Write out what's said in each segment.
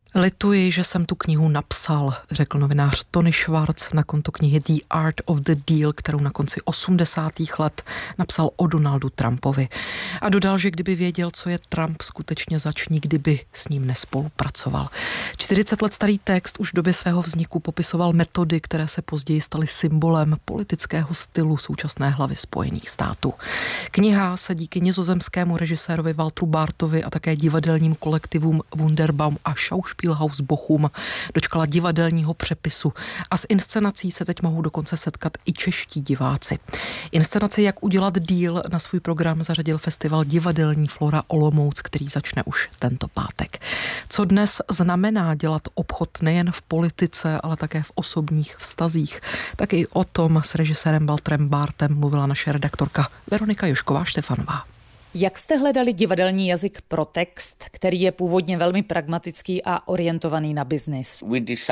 Lituji, že jsem tu knihu napsal, řekl novinář Tony Schwartz na konto knihy The Art of the Deal, kterou na konci 80. let napsal o Donaldu Trumpovi. A dodal, že kdyby věděl, co je Trump skutečně zač, nikdy by s ním nespolupracoval. 40 let starý text už v době svého vzniku popisoval metody, které se později staly symbolem politického stylu současné hlavy Spojených států. Kniha se díky nizozemskému režisérovi Walteru Bartovi a také divadelním kolektivům Wunderbaum a Schauspielhaus Bochum dočkala divadelního přepisu a s inscenací se teď mohou dokonce setkat i čeští diváci. Inscenaci Jak udělat díl na svůj program zařadil festival Divadelní Flora Olomouc, který začne už tento pátek. Co dnes znamená dělat obchod nejen v politice, ale také v osobních vztazích? Tak i o tom s režisérem Walterem Bartem mluvila naše redaktorka Veronika Jošková-Štefanová. Jak jste hledali divadelní jazyk pro text, který je původně velmi pragmatický a orientovaný na biznis?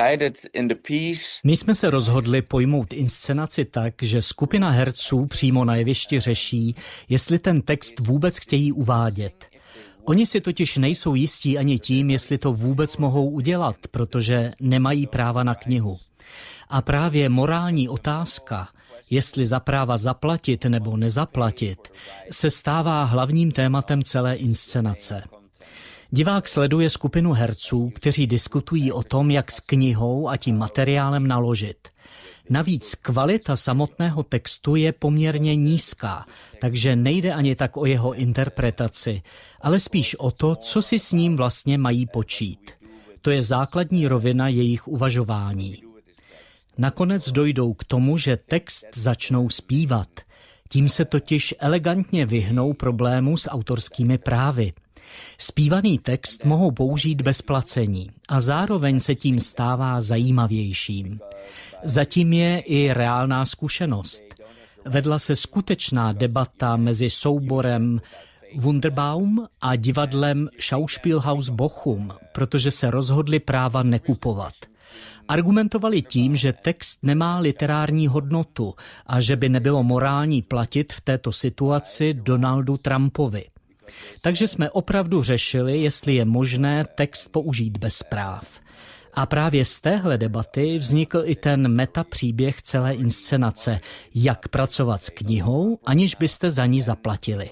My jsme se rozhodli pojmout inscenaci tak, že skupina herců přímo na jevišti řeší, jestli ten text vůbec chtějí uvádět. Oni si totiž nejsou jistí ani tím, jestli to vůbec mohou udělat, protože nemají práva na knihu. A právě morální otázka, jestli za práva zaplatit nebo nezaplatit, se stává hlavním tématem celé inscenace. Divák sleduje skupinu herců, kteří diskutují o tom, jak s knihou a tím materiálem naložit. Navíc kvalita samotného textu je poměrně nízká, takže nejde ani tak o jeho interpretaci, ale spíš o to, co si s ním vlastně mají počít. To je základní rovina jejich uvažování. Nakonec dojdou k tomu, že text začnou zpívat. Tím se totiž elegantně vyhnou problému s autorskými právy. Zpívaný text mohou použít bez placení a zároveň se tím stává zajímavějším. Zatím je i reálná zkušenost. Vedla se skutečná debata mezi souborem Wunderbaum a divadlem Schauspielhaus Bochum, protože se rozhodli práva nekupovat. Argumentovali tím, že text nemá literární hodnotu a že by nebylo morální platit v této situaci Donaldu Trumpovi. Takže jsme opravdu řešili, jestli je možné text použít bez práv. A právě z téhle debaty vznikl i ten metapříběh celé inscenace, jak pracovat s knihou, aniž byste za ní zaplatili.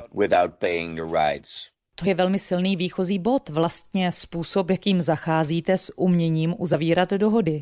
To je velmi silný výchozí bod, vlastně způsob, jakým zacházíte s uměním uzavírat dohody.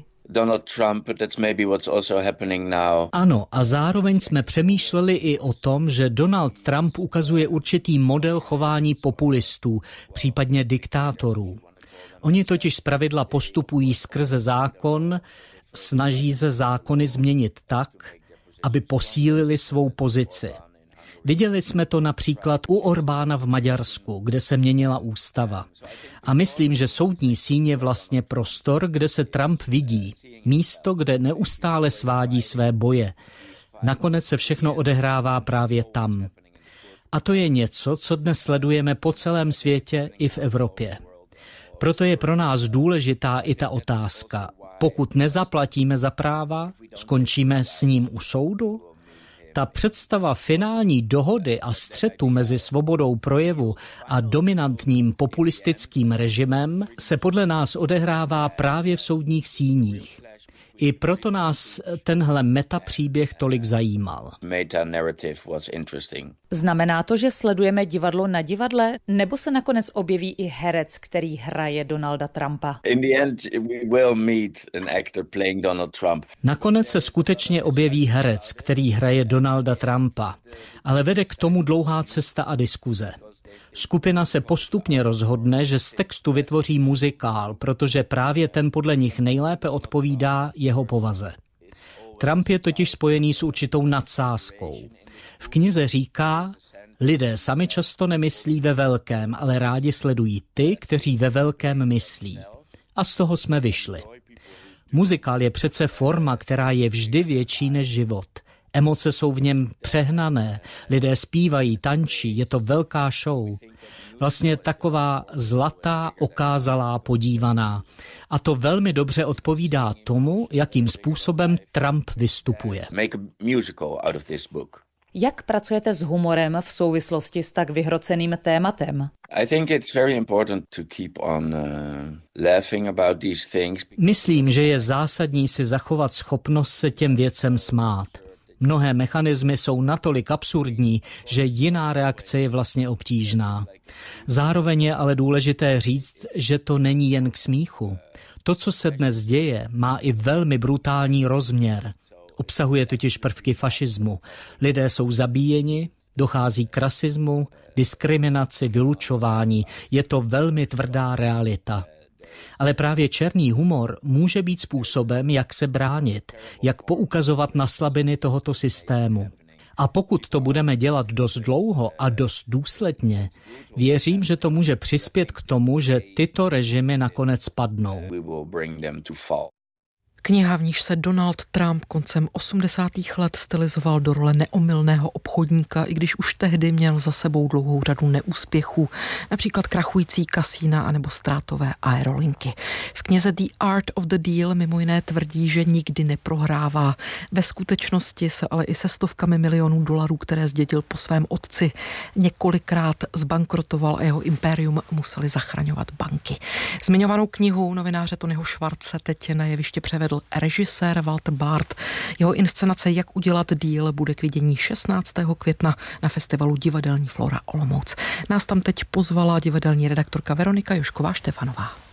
Ano, a zároveň jsme přemýšleli i o tom, že Donald Trump ukazuje určitý model chování populistů, případně diktátorů. Oni totiž zpravidla postupují skrze zákon, snaží se zákony změnit tak, aby posílili svou pozici. Viděli jsme to například u Orbána v Maďarsku, kde se měnila ústava. A myslím, že soudní síň je vlastně prostor, kde se Trump vidí. Místo, kde neustále svádí své boje. Nakonec se všechno odehrává právě tam. A to je něco, co dnes sledujeme po celém světě i v Evropě. Proto je pro nás důležitá i ta otázka. Pokud nezaplatíme za práva, skončíme s ním u soudu? Ta představa finální dohody a střetu mezi svobodou projevu a dominantním populistickým režimem se podle nás odehrává právě v soudních síních. I proto nás tenhle metapříběh tolik zajímal. Znamená to, že sledujeme divadlo na divadle, nebo se nakonec objeví i herec, který hraje Donalda Trumpa? Nakonec se skutečně objeví herec, který hraje Donalda Trumpa, ale vede k tomu dlouhá cesta a diskuze. Skupina se postupně rozhodne, že z textu vytvoří muzikál, protože právě ten podle nich nejlépe odpovídá jeho povaze. Trump je totiž spojený s určitou nadsázkou. V knize říká, lidé sami často nemyslí ve velkém, ale rádi sledují ty, kteří ve velkém myslí. A z toho jsme vyšli. Muzikál je přece forma, která je vždy větší než život. Emoce jsou v něm přehnané, lidé zpívají, tančí, je to velká show. Vlastně taková zlatá, okázalá, podívaná. A to velmi dobře odpovídá tomu, jakým způsobem Trump vystupuje. Jak pracujete s humorem v souvislosti s tak vyhroceným tématem? Myslím, že je zásadní si zachovat schopnost se těm věcem smát. Mnohé mechanismy jsou natolik absurdní, že jiná reakce je vlastně obtížná. Zároveň je ale důležité říct, že to není jen k smíchu. To, co se dnes děje, má i velmi brutální rozměr. Obsahuje totiž prvky fašismu. Lidé jsou zabíjeni, dochází k rasismu, diskriminaci, vylučování. Je to velmi tvrdá realita. Ale právě černý humor může být způsobem, jak se bránit, jak poukazovat na slabiny tohoto systému. A pokud to budeme dělat dost dlouho a dost důsledně, věřím, že to může přispět k tomu, že tyto režimy nakonec padnou. Kniha, v níž se Donald Trump koncem 80. let stylizoval do role neomylného obchodníka, i když už tehdy měl za sebou dlouhou řadu neúspěchů, například krachující kasína anebo ztrátové aerolinky. V knize The Art of the Deal mimo jiné tvrdí, že nikdy neprohrává. Ve skutečnosti se ale i se stovkami milionů dolarů, které zdědil po svém otci, několikrát zbankrotoval a jeho impérium museli zachraňovat banky. Zmiňovanou knihu novináře Tonyho Schwarze teď na jeviště převedl režisér Walter Barth. Jeho inscenace Jak udělat deal bude k vidění 16. května na festivalu Divadelní Flora Olomouc. Nás tam teď pozvala divadelní redaktorka Veronika Jošková Štefanová.